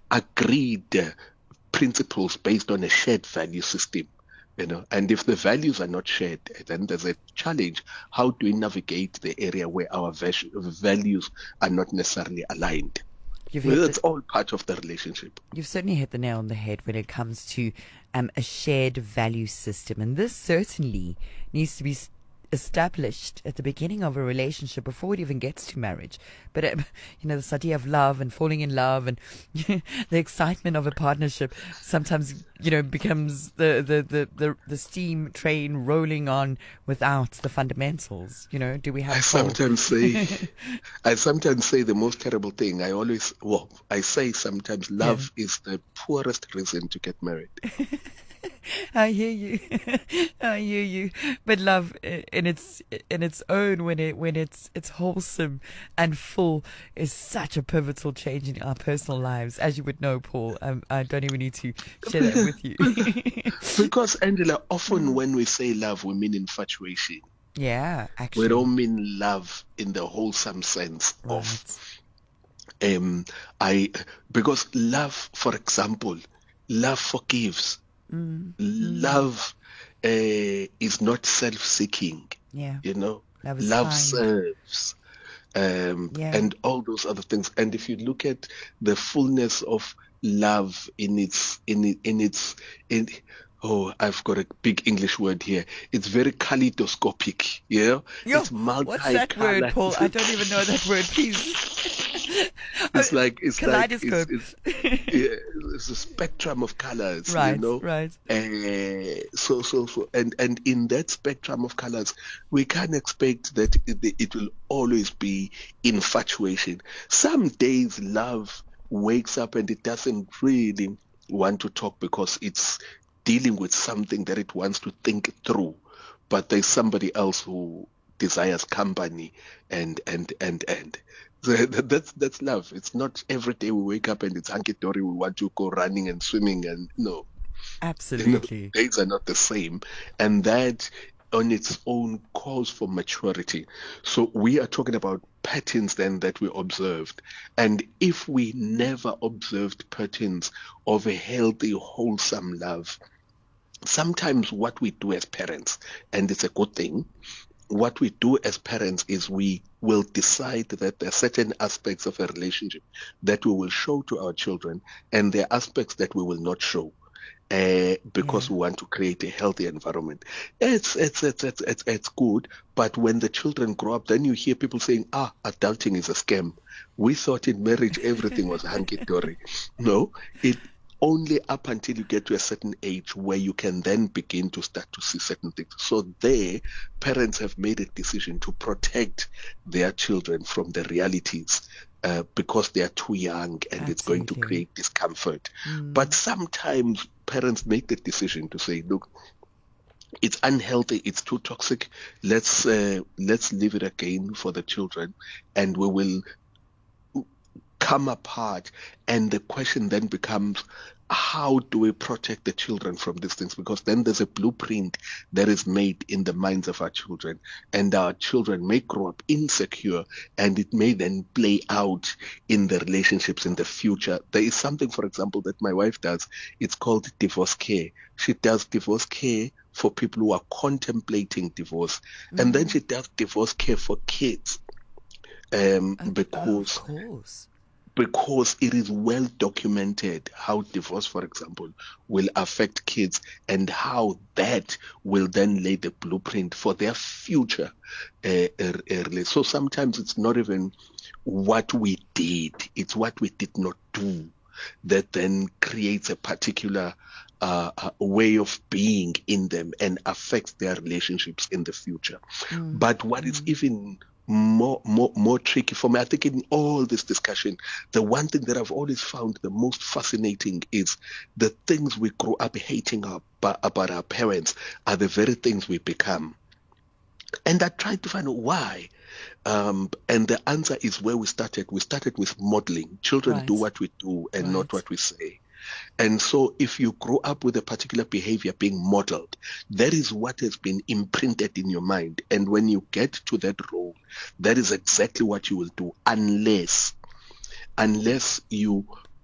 agreed principles based on a shared value system. And if the values are not shared, then there's a challenge. How do we navigate the area where our values are not necessarily aligned? You've Well, hit that's the, all part of the relationship. you've certainly hit the nail on the head when it comes to a shared value system, and this certainly needs to be established at the beginning of a relationship before it even gets to marriage. But this idea of love and falling in love and the excitement of a partnership sometimes becomes the steam train rolling on without the fundamentals. Do we have I sometimes say, I sometimes say the most terrible thing. I say sometimes love is the poorest reason to get married. I hear you. I hear you. But love in its own, when it's wholesome and full, is such a pivotal change in our personal lives, as you would know, Paul. I don't even need to share that with you. Because, Angela, often when we say love, we mean infatuation. Yeah, actually. We don't mean love in the wholesome sense of because love, for example, love forgives. Love is not self-seeking. Yeah. Love serves, and all those other things. And if you look at the fullness of love I've got a big English word here. It's very kaleidoscopic. It's multi-colored. What's that word, Paul? I don't even know that word. Please. It's kaleidoscope. It's a spectrum of colors, right? So, and in that spectrum of colors, we can't expect that it will always be infatuation. Some days, love wakes up and it doesn't really want to talk because it's dealing with something that it wants to think through, but there's somebody else who desires company and so that's love. It's not every day we wake up and it's hunky-dory, we want to go running and swimming, and no, absolutely, days are not the same, and that on its own calls for maturity. So we are talking about patterns then that we observed, and if we never observed patterns of a healthy, wholesome love, sometimes what we do as parents, and it's a good thing, what we do as parents is we will decide that there are certain aspects of a relationship that we will show to our children, and there are aspects that we will not show. Because we want to create a healthy environment. It's good, but when the children grow up, then you hear people saying, adulting is a scam. We thought in marriage everything was hunky-dory. No, it only up until you get to a certain age where you can then begin to start to see certain things. So parents have made a decision to protect their children from the realities because they are too young, and it's going to create discomfort. But sometimes parents make the decision to say, look, it's unhealthy, it's too toxic, let's leave it again for the children, and we will come apart. And the question then becomes, how do we protect the children from these things? Because then there's a blueprint that is made in the minds of our children, and our children may grow up insecure, and it may then play out in the relationships in the future. There is something, for example, that my wife does. It's called divorce care. She does divorce care for people who are contemplating divorce, and then she does divorce care for kids, because it is well documented how divorce, for example, will affect kids, and how that will then lay the blueprint for their future. So sometimes it's not even what we did, it's what we did not do that then creates a particular way of being in them and affects their relationships in the future. But what is even more tricky for me, I think, in all this discussion, the one thing that I've always found the most fascinating is the things we grow up hating about our parents are the very things we become. And I tried to find out why. And the answer is where we started. We started with modeling. Children do what we do and not what we say. And so if you grow up with a particular behavior being modeled, that is what has been imprinted in your mind. And when you get to that role, that is exactly what you will do, unless you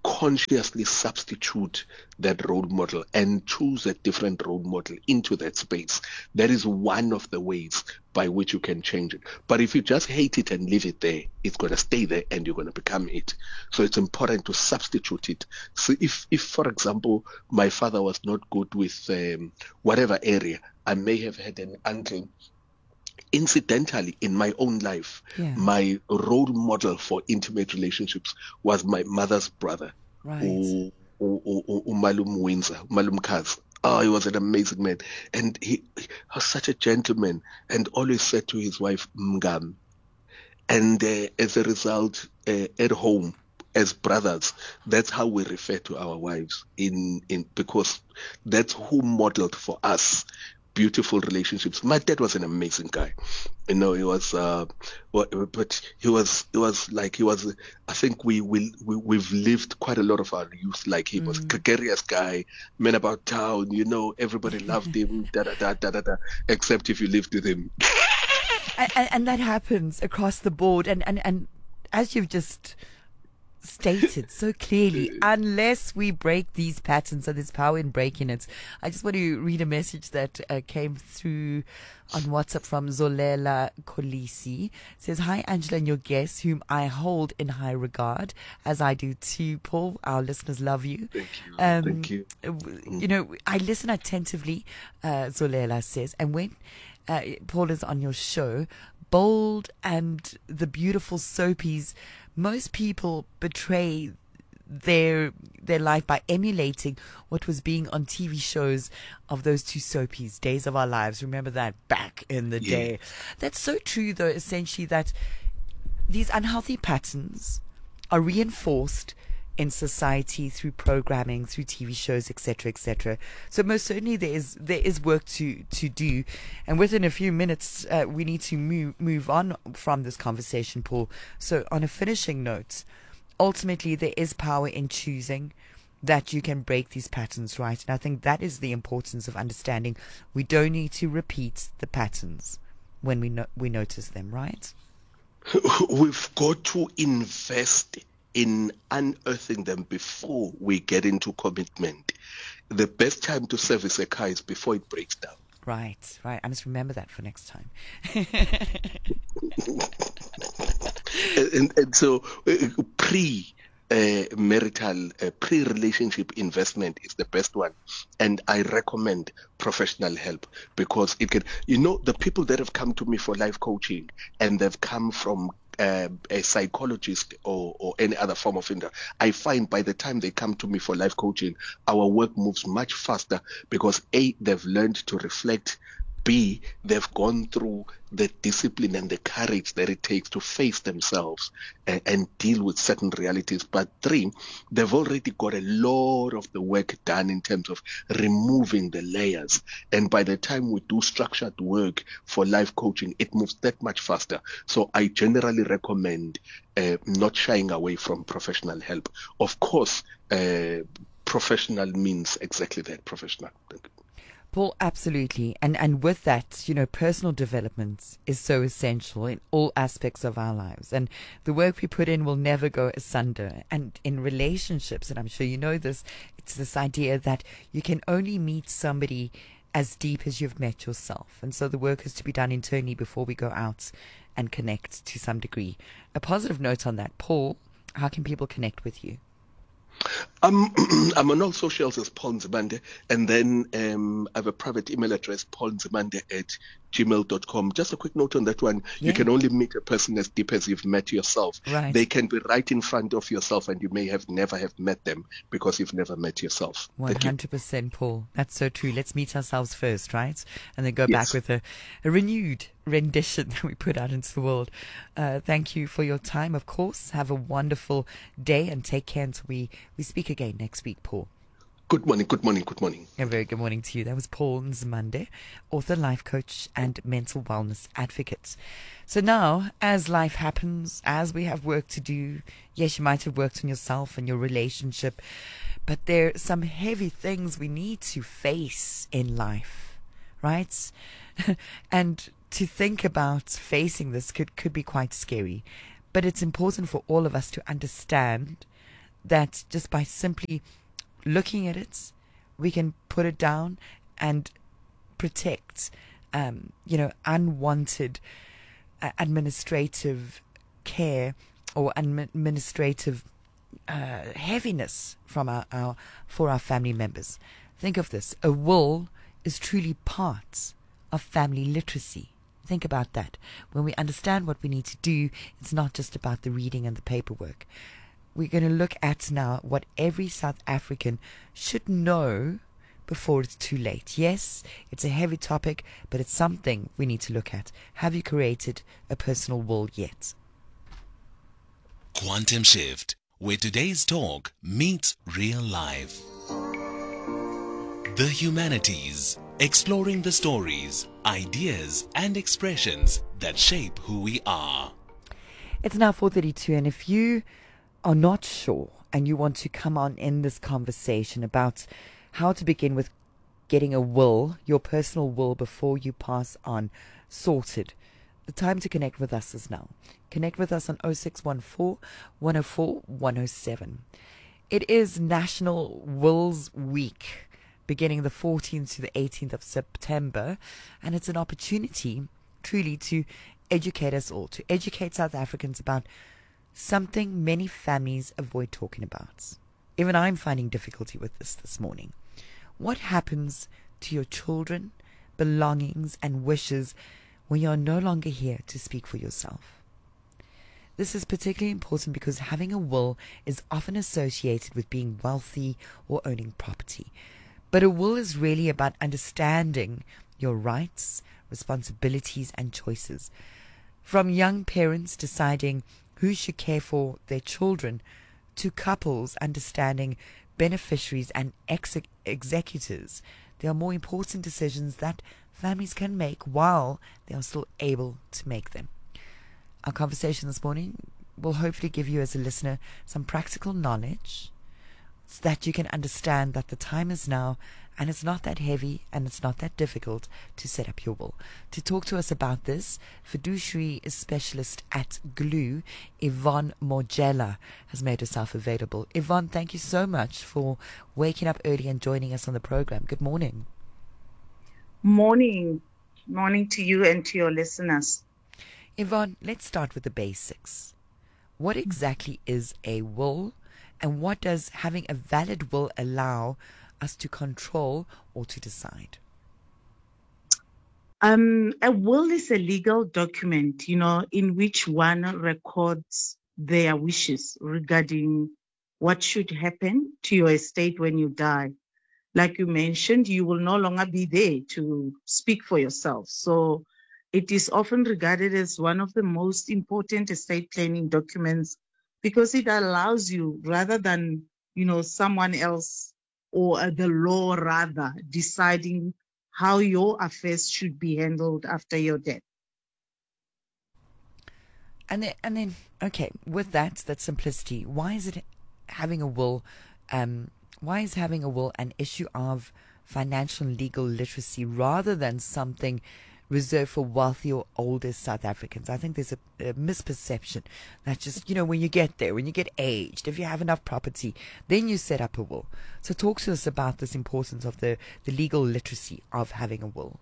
consciously substitute that role model and choose a different role model into that space. That is one of the ways by which you can change it. But if you just hate it and leave it there, it's going to stay there and you're going to become it. So it's important to substitute it. So if for example, my father was not good with whatever area, I may have had an uncle. Incidentally, in my own life, my role model for intimate relationships was my mother's brother, right. Umalum Windsor, Malum Kaz. Oh, he was an amazing man. And he was such a gentleman and always said to his wife, Mgam. And as a result, at home, as brothers, that's how we refer to our wives because that's who modeled for us beautiful relationships. My dad was an amazing guy. He was, but he was. I think we've lived quite a lot of our youth like he was. Gregarious guy, man about town. Everybody loved him. Da da da da da da. Except if you lived with him. And that happens across the board. And as you've just stated so clearly, unless we break these patterns, so there's power in breaking it. I just want to read a message that came through on WhatsApp from Zolela Kolisi. It says, "Hi Angela and your guests, whom I hold in high regard, as I do too, Paul. Our listeners love you." Thank you. I listen attentively, Zolela says, and when Paul is on your show, bold and the beautiful soapies, most people betray their life by emulating what was being on TV shows of those two soapies, Days of Our Lives. Remember that back in the day. That's so true, though, essentially, that these unhealthy patterns are reinforced in society through programming, through TV shows, etc., etc. So most certainly there is work to do, and within a few minutes we need to move on from this conversation, Paul. So on a finishing note, ultimately there is power in choosing that you can break these patterns, right? And I think that is the importance of understanding we don't need to repeat the patterns when we notice them, right? We've got to invest in unearthing them before we get into commitment. The best time to service a car is before it breaks down. Right. I must remember that for next time. and so pre-marital, pre-relationship investment is the best one. And I recommend professional help because it can, the people that have come to me for life coaching and they've come from a psychologist or any other form of I find by the time they come to me for life coaching, our work moves much faster because A, they've learned to reflect, B, they've gone through the discipline and the courage that it takes to face themselves and deal with certain realities. But 3, they've already got a lot of the work done in terms of removing the layers. And by the time we do structured work for life coaching, it moves that much faster. So I generally recommend not shying away from professional help. Of course, professional means exactly that, professional. Thank you. Paul, absolutely. And with that, personal development is so essential in all aspects of our lives. And the work we put in will never go asunder. And in relationships, and I'm sure you know this, it's this idea that you can only meet somebody as deep as you've met yourself. And so the work is to be done internally before we go out and connect to some degree. A positive note on that, Paul, how can people connect with you? I'm on all socials as Paul Nzimande, and then I have a private email address, paulnzimande@gmail.com. Just a quick note on that one. You can only meet a person as deep as you've met yourself. Right. They can be right in front of yourself and you may have never have met them because you've never met yourself. 100%, Paul. That's so true. Let's meet ourselves first, right? And then go back with a renewed rendition that we put out into the world. Thank you for your time, of course. Have a wonderful day and take care until we speak again next week, Paul. Good morning. A very good morning to you. That was Paul Nzimande, author, life coach, and mental wellness advocate. So now, as life happens, as we have work to do, yes, you might have worked on yourself and your relationship, but there are some heavy things we need to face in life, right? And to think about facing this could be quite scary. But it's important for all of us to understand that just by simply looking at it, we can put it down and protect, unwanted administrative care or administrative heaviness from for our family members. Think of this: a will is truly part of family literacy. Think about that. When we understand what we need to do, it's not just about the reading and the paperwork. We're going to look at now what every South African should know before it's too late. Yes, it's a heavy topic, but it's something we need to look at. Have you created a personal will yet? Quantum Shift, where today's talk meets real life. The humanities, exploring the stories, ideas, and expressions that shape who we are. It's now 4:32, and if you are not sure and you want to come on in this conversation about how to begin with getting a will, your personal will before you pass on, sorted, the time to connect with us is now. Connect with us on 0614 104 107. It is National Wills Week, beginning the 14th to the 18th of September, and it's an opportunity truly to educate us all, to educate South Africans about something many families avoid talking about. Even I'm finding difficulty with this morning. What happens to your children, belongings, and wishes when you're no longer here to speak for yourself? This is particularly important because having a will is often associated with being wealthy or owning property. But a will is really about understanding your rights, responsibilities, and choices. From young parents deciding who should care for their children, to couples understanding beneficiaries and executors, there are more important decisions that families can make while they are still able to make them. Our conversation this morning will hopefully give you as a listener some practical knowledge so that you can understand that the time is now, and it's not that heavy and it's not that difficult to set up your will. To talk to us about this, fiduciary specialist at Glue, Yvonne Morgella, has made herself available. Yvonne, thank you so much for waking up early and joining us on the program. Good morning. Morning to you and to your listeners. Yvonne, let's start with the basics. What exactly is a will, and what does having a valid will allow us to control or to decide? A will is a legal document, in which one records their wishes regarding what should happen to your estate when you die. Like you mentioned, you will no longer be there to speak for yourself. So it is often regarded as one of the most important estate planning documents because it allows you, rather than, someone else or the law rather, deciding how your affairs should be handled after your death. And then, okay, with that simplicity, why is having a will an issue of financial and legal literacy rather than something reserved for wealthy or older South Africans? I think there's a misperception that just, when you get there, when you get aged, if you have enough property, then you set up a will. So talk to us about this importance of the legal literacy of having a will.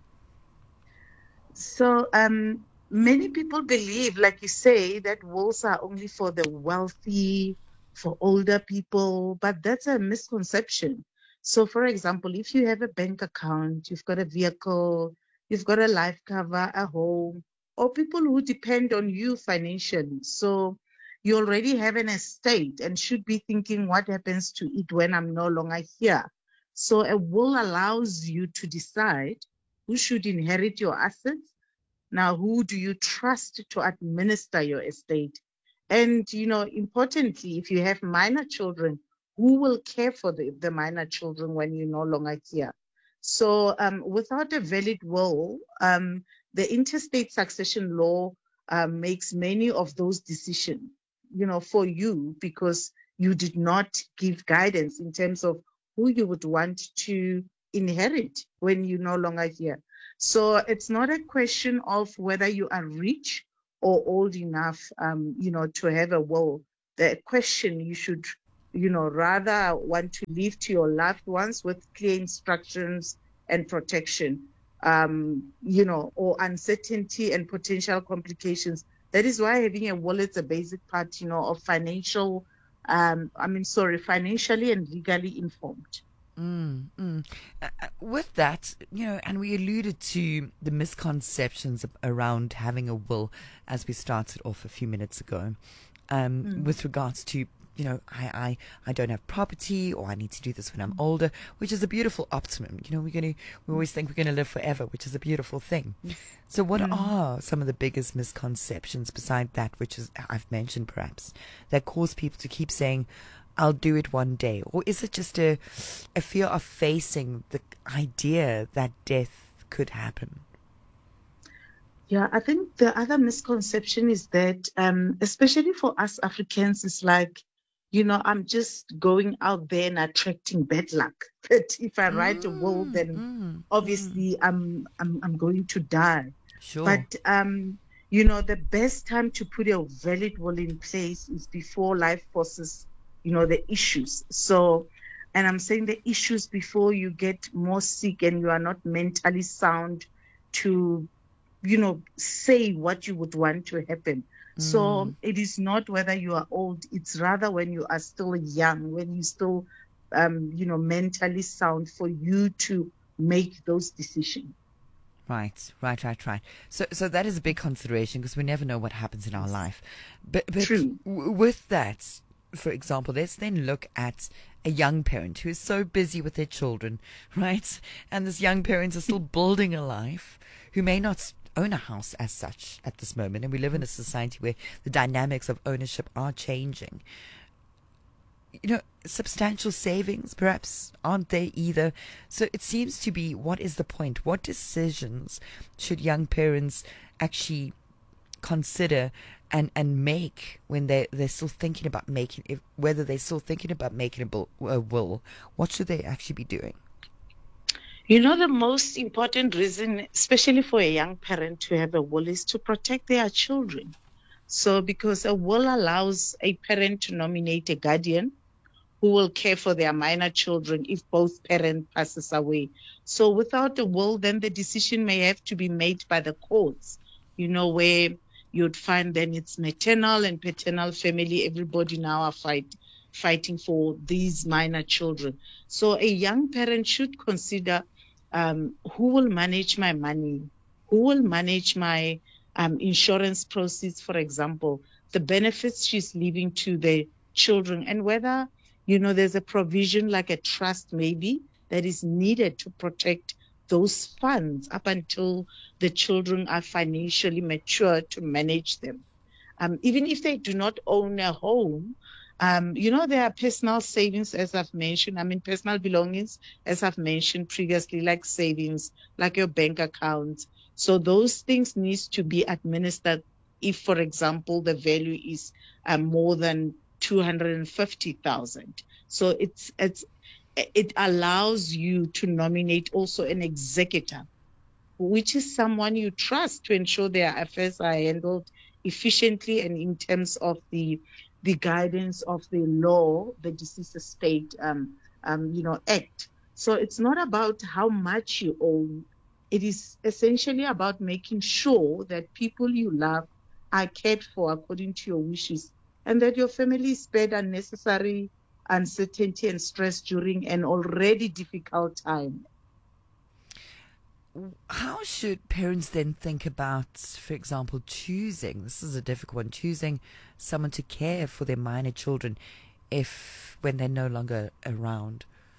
So many people believe, like you say, that wills are only for the wealthy, for older people, but that's a misconception. So for example, if you have a bank account, you've got a vehicle, you've got a life cover, a home, or people who depend on you financially. So you already have an estate and should be thinking, what happens to it when I'm no longer here? So a will allows you to decide who should inherit your assets. Now, who do you trust to administer your estate? And, importantly, if you have minor children, who will care for the minor children when you're no longer here? So without a valid will, the interstate succession law makes many of those decisions, for you, because you did not give guidance in terms of who you would want to inherit when you're no longer here. So it's not a question of whether you are rich or old enough, to have a will. The question you should, rather want to leave to your loved ones with clear instructions and protection, or uncertainty and potential complications. That is why having a will is a basic part, of financially and legally informed. With that, and we alluded to the misconceptions around having a will as we started off a few minutes ago, with regards to, I don't have property, or I need to do this when I'm older, which is a beautiful optimum. We always think we're going to live forever, which is a beautiful thing. So what are some of the biggest misconceptions beside that, which is I've mentioned perhaps, that cause people to keep saying, I'll do it one day? Or is it just a fear of facing the idea that death could happen? Yeah, I think the other misconception is that, especially for us Africans, it's like, I'm just going out there and attracting bad luck. That if I write a will, then obviously I'm going to die. Sure. But the best time to put a valid will in place is before life forces, the issues. So, and I'm saying the issues before you get more sick and you are not mentally sound to, say what you would want to happen. So it is not whether you are old, it's rather when you are still young, when you still, mentally sound for you to make those decisions. Right. So that is a big consideration, because we never know what happens in our life. But True. With that, for example, let's then look at a young parent who is so busy with their children, right? And this young parent is still building a life, who may not own a house as such at this moment. And we live in a society where the dynamics of ownership are changing. Substantial savings perhaps aren't there either. So it seems to be, what is the point? What decisions should young parents actually consider and make when they're still thinking about whether they're still thinking about making a will? What should they actually be doing? The most important reason, especially for a young parent to have a will, is to protect their children. So because a will allows a parent to nominate a guardian who will care for their minor children if both parents passes away. So without a will, then the decision may have to be made by the courts, where you'd find then it's maternal and paternal family, everybody now are fighting for these minor children. So a young parent should consider who will manage my money, who will manage my insurance proceeds, for example, the benefits she's leaving to the children, and whether, there's a provision like a trust maybe that is needed to protect those funds up until the children are financially mature to manage them. Even if they do not own a home, there are personal savings, as I've mentioned. Personal belongings, as I've mentioned previously, like savings, like your bank account. So those things need to be administered if, for example, the value is more than 250,000. So it allows you to nominate also an executor, which is someone you trust to ensure their affairs are handled efficiently and in terms of the guidance of the law, the Deceased Estate Act. So it's not about how much you own. It is essentially about making sure that people you love are cared for according to your wishes, and that your family is spared unnecessary uncertainty and stress during an already difficult time. How should parents then think about, for example, this is a difficult one, choosing someone to care for their minor children when they're no longer around?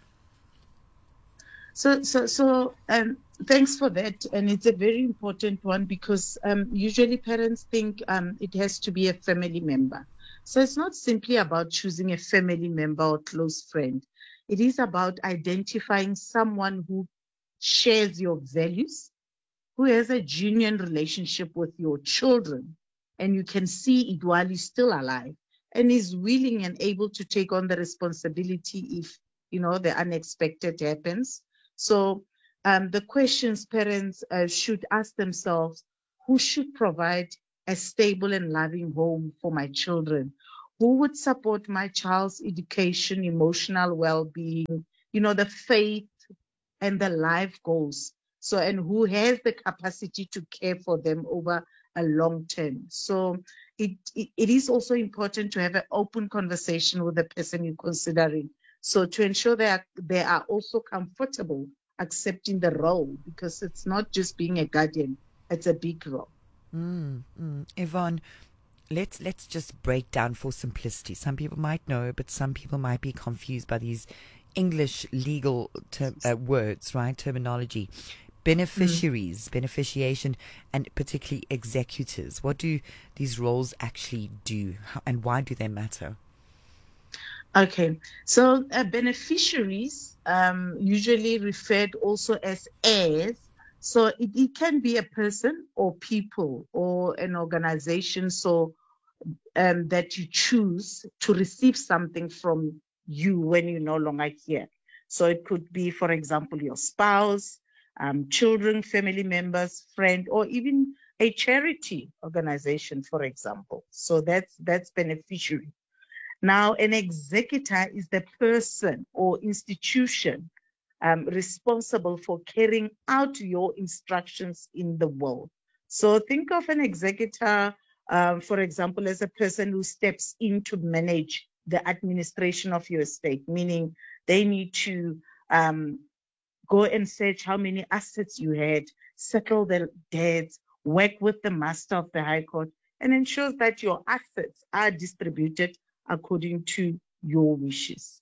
So thanks for that. And it's a very important one, because usually parents think it has to be a family member. So it's not simply about choosing a family member or close friend. It is about identifying someone who shares your values, who has a genuine relationship with your children, and you can see it while he's still alive, and is willing and able to take on the responsibility if, the unexpected happens. So the questions parents should ask themselves: who should provide a stable and loving home for my children? who would support my child's education, emotional well-being, the faith and the life goals. So, and who has the capacity to care for them over a long term. So it is also important to have an open conversation with the person you're considering. So to ensure they are also comfortable accepting the role, because it's not just being a guardian, it's a big role. Yvonne, let's just break down for simplicity. Some people might know, but some people might be confused by these English legal words, right? Terminology. Beneficiaries, beneficiation, and particularly executors. What do these roles actually do, and why do they matter? Okay, so beneficiaries, usually referred also as heirs. So it can be a person or people or an organization. So that you choose to receive something from you when you're no longer here. So it could be, for example, your spouse, children, family members, friend, or even a charity organization, for example. So that's beneficiary. Now, an executor is the person or institution responsible for carrying out your instructions in the will. So think of an executor, for example, as a person who steps in to manage the administration of your estate, meaning they need to go and search how many assets you had, settle the debts, work with the master of the High Court, and ensures that your assets are distributed according to your wishes.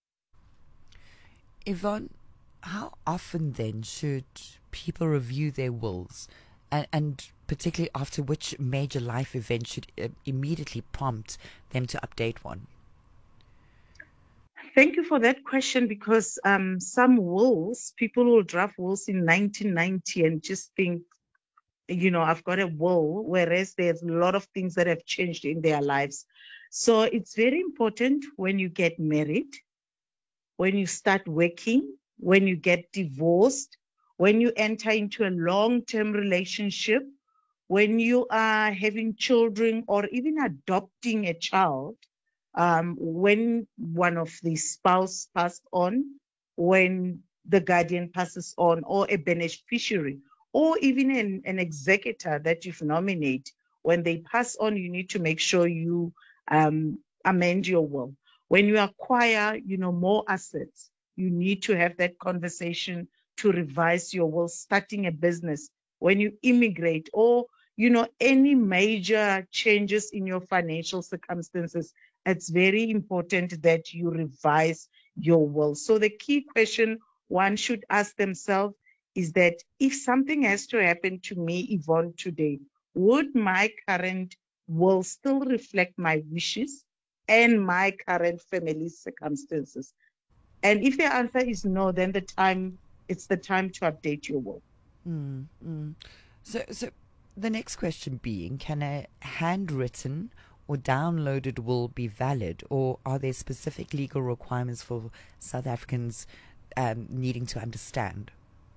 Yvonne, how often then should people review their wills, and particularly after which major life event should immediately prompt them to update one? Thank you for that question, because some wills, people will draft wills in 1990 and just think, I've got a will, whereas there's a lot of things that have changed in their lives. So it's very important when you get married, when you start working, when you get divorced, when you enter into a long-term relationship, when you are having children or even adopting a child, when one of the spouse passed on, when the guardian passes on, or a beneficiary, or even an executor that you've nominated, when they pass on, you need to make sure you amend your will. When you acquire, more assets, you need to have that conversation to revise your will, starting a business. When you immigrate, or, any major changes in your financial circumstances, it's very important that you revise your will. So the key question one should ask themselves is that if something has to happen to me, Yvonne, today, would my current will still reflect my wishes and my current family circumstances? And if the answer is no, then it's the time to update your will. So the next question being, can a handwritten or downloaded will be valid, or are there specific legal requirements for South Africans needing to understand?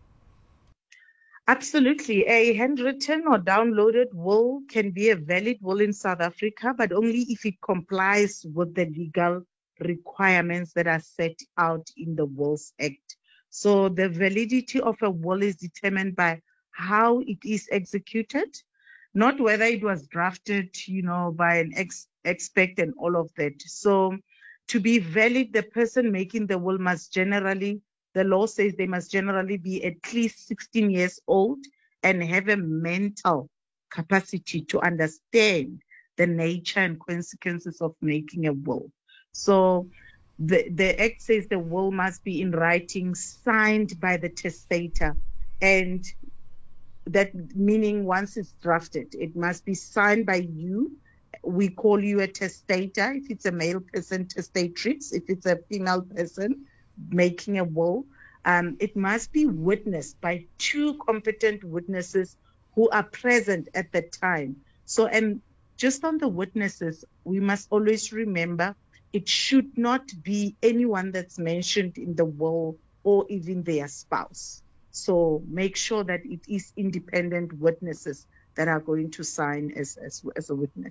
Absolutely. A handwritten or downloaded will can be a valid will in South Africa, but only if it complies with the legal requirements that are set out in the Wills Act. So the validity of a will is determined by how it is executed, not whether it was drafted, by an expert and all of that. So to be valid, the person making the will the law says they must generally be at least 16 years old and have a mental capacity to understand the nature and consequences of making a will. So the Act says the will must be in writing, signed by the testator, and that meaning once it's drafted, it must be signed by you. We call you a testator if it's a male person, testatrix if it's a female person making a will. It must be witnessed by two competent witnesses who are present at the time. So, and just on the witnesses, we must always remember it should not be anyone that's mentioned in the will or even their spouse. So make sure that it is independent witnesses that are going to sign as a witness.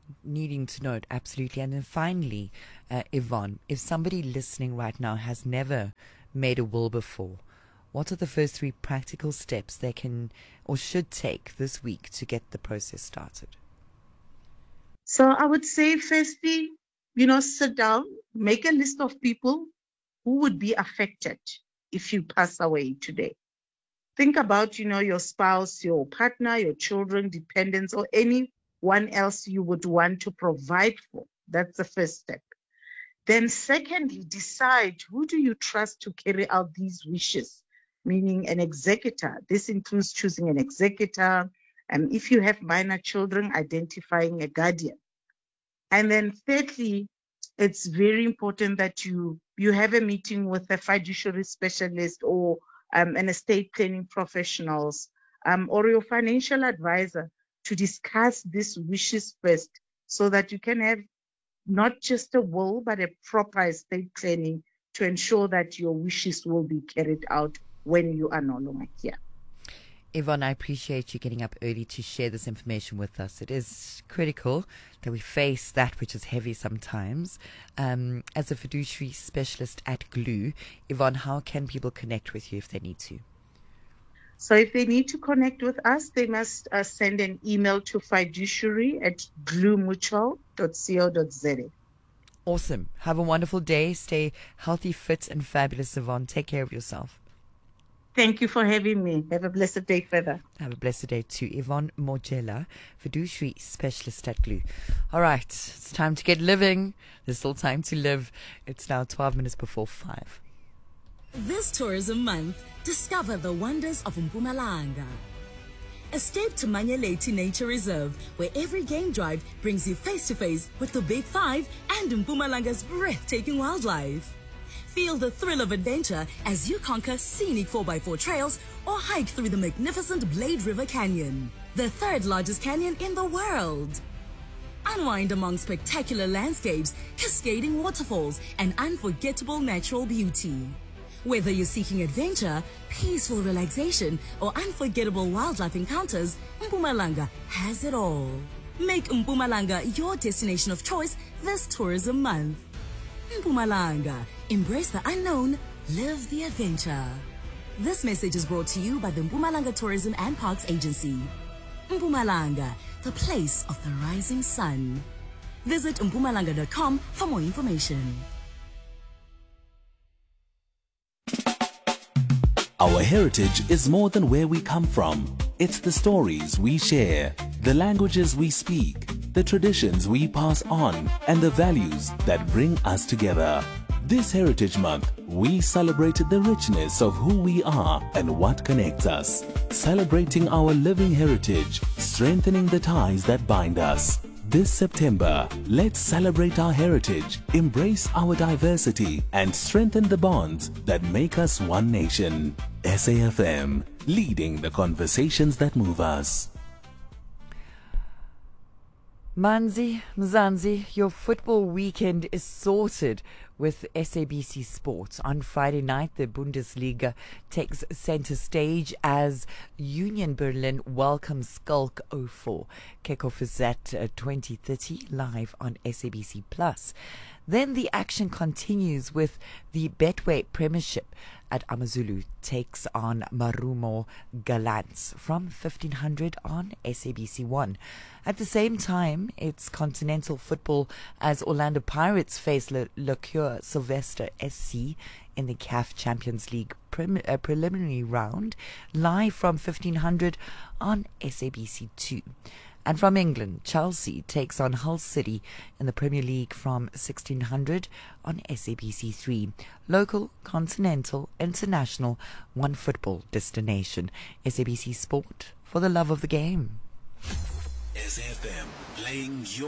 Needing to know it, absolutely. And then finally, Yvonne, if somebody listening right now has never made a will before, what are the first 3 practical steps they can or should take this week to get the process started? So I would say, firstly, sit down, make a list of people who would be affected if you pass away today. Think about, your spouse, your partner, your children, dependents, or anyone else you would want to provide for. That's the first step. Then secondly, decide who do you trust to carry out these wishes, meaning an executor. This includes choosing an executor. And if you have minor children, identifying a guardian. And then thirdly, it's very important that you have a meeting with a fiduciary specialist or an estate planning professionals or your financial advisor to discuss these wishes first so that you can have not just a will, but a proper estate planning to ensure that your wishes will be carried out when you are no longer here. Yvonne, I appreciate you getting up early to share this information with us. It is critical that we face that which is heavy sometimes. As a fiduciary specialist at GLUE, Yvonne, how can people connect with you if they need to? So if they need to connect with us, they must send an email to fiduciary@gluemutual.co.za. Awesome. Have a wonderful day. Stay healthy, fit, and fabulous, Yvonne. Take care of yourself. Thank you for having me. Have a blessed day further. Have a blessed day too. Yvonne Mojela, fiduciary specialist at GLUE. All right, it's time to get living. There's still time to live. It's now 12 minutes before 5. This tourism month, discover the wonders of Mpumalanga. Escape to Manyeleti Nature Reserve, where every game drive brings you face to face with the Big Five and Mpumalanga's breathtaking wildlife. Feel the thrill of adventure as you conquer scenic 4x4 trails or hike through the magnificent Blade River Canyon, the 3rd largest canyon in the world. Unwind among spectacular landscapes, cascading waterfalls, and unforgettable natural beauty. Whether you're seeking adventure, peaceful relaxation, or unforgettable wildlife encounters, Mpumalanga has it all. Make Mpumalanga your destination of choice this tourism month. Mpumalanga. Embrace the unknown, live the adventure. This message is brought to you by the Mpumalanga Tourism and Parks Agency. Mpumalanga, the place of the rising sun. Visit mpumalanga.com for more information. Our heritage is more than where we come from. It's the stories we share, the languages we speak, the traditions we pass on, and the values that bring us together. This Heritage Month, we celebrated the richness of who we are and what connects us. Celebrating our living heritage, strengthening the ties that bind us. This September, let's celebrate our heritage, embrace our diversity, and strengthen the bonds that make us one nation. SAFM, leading the conversations that move us. Manzi, Mzansi, your football weekend is sorted with SABC Sports. On Friday night, the Bundesliga takes center stage as Union Berlin welcomes Schalke 04. Kickoff is at 20:30 live on SABC Plus. Then the action continues with the Betway Premiership at AmaZulu takes on Marumo Gallants from 1500 on SABC 1. At the same time, it's continental football as Orlando Pirates face Le Cure Sylvester SC in the CAF Champions League preliminary round, live from 1500 on SABC 2. And from England, Chelsea takes on Hull City in the Premier League from 1600 on SABC 3. Local, continental, international, one football destination. SABC Sport for the love of the game. SAFM, playing your